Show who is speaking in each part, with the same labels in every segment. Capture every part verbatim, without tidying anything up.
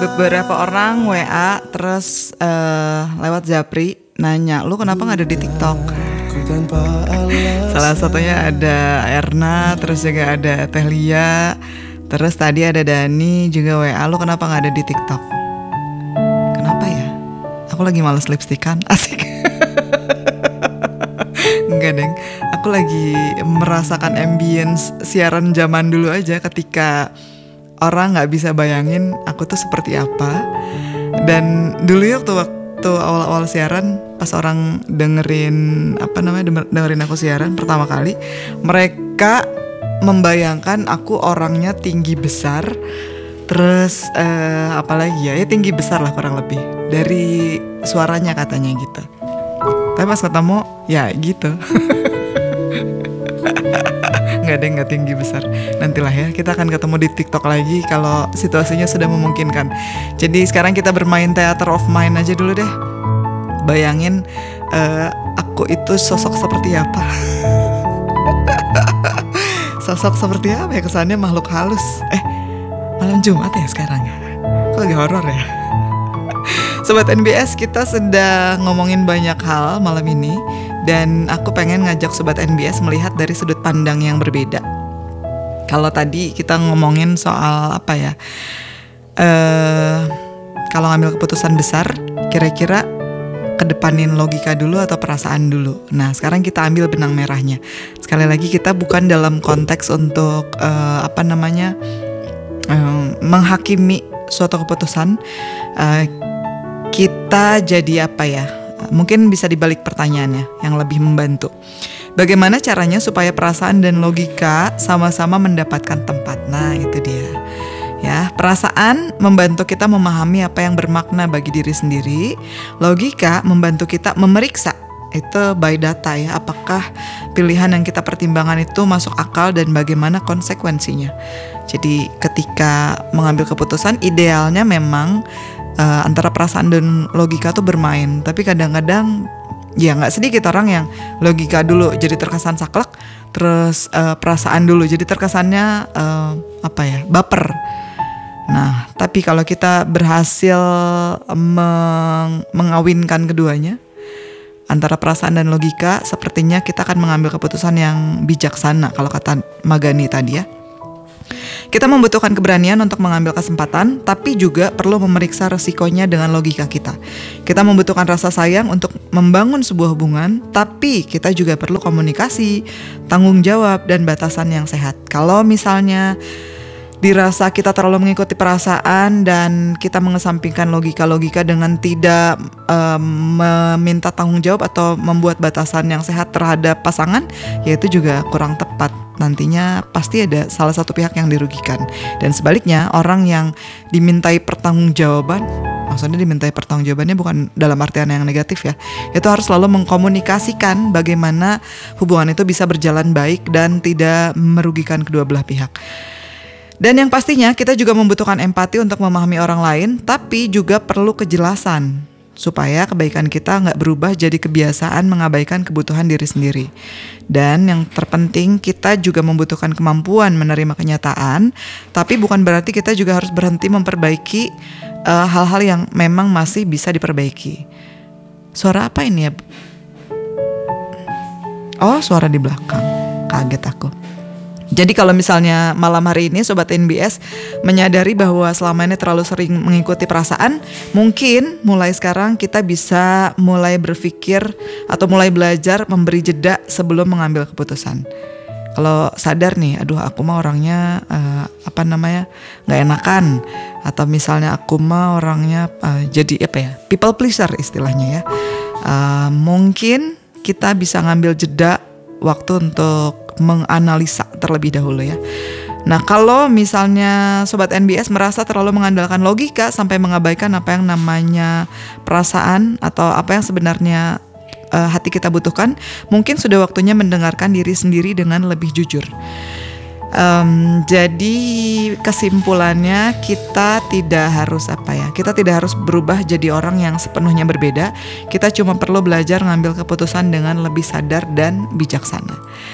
Speaker 1: Beberapa orang W A terus uh, lewat Japri nanya, lu kenapa gak ada di TikTok? Salah satunya ada Erna, terus juga ada Tehlia, terus tadi ada Dani juga W A, lu kenapa gak ada di TikTok? Kenapa ya? Aku lagi males lipstikan, asik. Enggak deng, aku lagi merasakan ambience siaran zaman dulu aja ketika orang gak bisa bayangin aku tuh seperti apa. Dan dulu ya waktu, waktu awal-awal siaran, pas orang dengerin apa namanya dengerin aku siaran pertama kali, mereka membayangkan aku orangnya tinggi besar, terus uh, apalagi ya, ya tinggi besar lah kurang lebih dari suaranya katanya gitu. Tapi pas ketemu ya gitu. Nggak ada yang nggak tinggi besar. Nantilah ya, kita akan ketemu di TikTok lagi kalau situasinya sudah memungkinkan. Jadi sekarang kita bermain theater of mind aja dulu deh. Bayangin uh, aku itu sosok seperti apa. Sosok seperti apa ya, kesannya makhluk halus. Eh malam Jumat ya sekarang. Kok lagi horor ya. Sobat N B S, kita sedang ngomongin banyak hal malam ini, dan aku pengen ngajak Sobat N B S melihat dari sudut pandang yang berbeda. Kalau tadi kita ngomongin soal apa ya, uh, kalau ngambil keputusan besar, kira-kira kedepanin logika dulu atau perasaan dulu. Nah sekarang kita ambil benang merahnya. Sekali lagi, kita bukan dalam konteks untuk uh, apa namanya uh, menghakimi suatu keputusan. uh, Kita jadi apa ya? Mungkin bisa dibalik pertanyaannya yang lebih membantu. Bagaimana caranya supaya perasaan dan logika sama-sama mendapatkan tempat? Nah, itu dia. Ya, perasaan membantu kita memahami apa yang bermakna bagi diri sendiri. Logika membantu kita memeriksa, itu by data ya, apakah pilihan yang kita pertimbangkan itu masuk akal dan bagaimana konsekuensinya. Jadi ketika mengambil keputusan, idealnya memang Uh, antara perasaan dan logika tuh bermain. Tapi kadang-kadang ya gak sedikit orang yang logika dulu jadi terkesan saklek, terus uh, perasaan dulu jadi terkesannya uh, apa ya, baper. Nah tapi kalau kita berhasil meng- mengawinkan keduanya, antara perasaan dan logika, sepertinya kita akan mengambil keputusan yang bijaksana. Kalau kata Magani tadi ya, kita membutuhkan keberanian untuk mengambil kesempatan, tapi juga perlu memeriksa resikonya dengan logika kita. Kita membutuhkan rasa sayang untuk membangun sebuah hubungan, tapi kita juga perlu komunikasi, tanggung jawab, dan batasan yang sehat. Kalau misalnya dirasa kita terlalu mengikuti perasaan dan kita mengesampingkan logika-logika dengan tidak um, meminta tanggung jawab atau membuat batasan yang sehat terhadap pasangan, ya itu juga kurang tepat. Nantinya pasti ada salah satu pihak yang dirugikan. Dan sebaliknya, orang yang dimintai pertanggungjawaban, maksudnya dimintai pertanggungjawabannya bukan dalam artian yang negatif ya, itu harus selalu mengkomunikasikan bagaimana hubungan itu bisa berjalan baik dan tidak merugikan kedua belah pihak. Dan yang pastinya kita juga membutuhkan empati untuk memahami orang lain, tapi juga perlu kejelasan supaya kebaikan kita gak berubah jadi kebiasaan mengabaikan kebutuhan diri sendiri. Dan yang terpenting, kita juga membutuhkan kemampuan menerima kenyataan, tapi bukan berarti kita juga harus berhenti memperbaiki uh, hal-hal yang memang masih bisa diperbaiki. Suara apa ini ya? Oh, suara di belakang. Kaget aku. Jadi kalau misalnya malam hari ini Sobat N B S menyadari bahwa selama ini terlalu sering mengikuti perasaan, mungkin mulai sekarang kita bisa mulai berpikir atau mulai belajar memberi jeda sebelum mengambil keputusan. Kalau sadar nih, aduh aku mah orangnya uh, apa namanya nggak enakan, atau misalnya aku mah orangnya uh, jadi apa ya, people pleaser istilahnya ya, uh, mungkin kita bisa ngambil jeda waktu untuk menganalisa terlebih dahulu ya. Nah kalau misalnya Sobat N B S merasa terlalu mengandalkan logika sampai mengabaikan apa yang namanya perasaan atau apa yang sebenarnya uh, hati kita butuhkan, mungkin sudah waktunya mendengarkan diri sendiri dengan lebih jujur. Um, jadi kesimpulannya, kita tidak harus apa ya, kita tidak harus berubah jadi orang yang sepenuhnya berbeda. Kita cuma perlu belajar ngambil keputusan dengan lebih sadar dan bijaksana.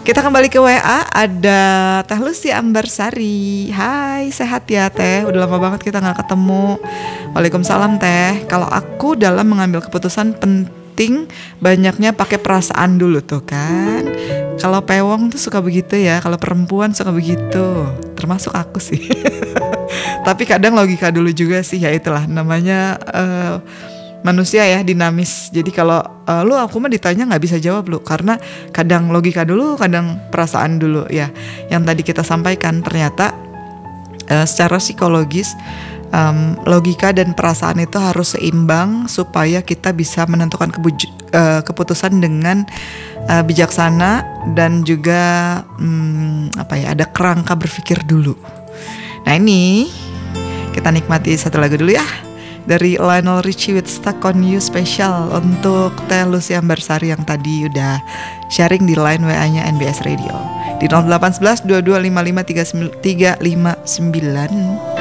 Speaker 1: Kita kembali ke W A, ada Teh Lucy Ambarsari. Hai, sehat ya Teh? Udah lama banget kita gak ketemu. Waalaikumsalam Teh. Kalau aku dalam mengambil keputusan penting banyaknya pakai perasaan dulu tuh kan. Kalau pewong tuh suka begitu ya, kalau perempuan suka begitu. Termasuk aku sih. Tapi kadang logika dulu juga sih, ya itulah namanya uh, manusia ya, dinamis. Jadi kalau uh, lu aku mah ditanya nggak bisa jawab lu, karena kadang logika dulu, kadang perasaan dulu ya. Yang tadi kita sampaikan ternyata uh, secara psikologis um, logika dan perasaan itu harus seimbang supaya kita bisa menentukan kebuj- uh, keputusan dengan uh, bijaksana dan juga um, apa ya, ada kerangka berpikir dulu. Nah ini kita nikmati satu lagu dulu ya, dari Lionel Richie with Stuck on You, spesial untuk Teh Lucy Ambarsari yang tadi udah sharing di line W A-nya N B S Radio di nol delapan satu satu dua dua lima lima tiga lima sembilan.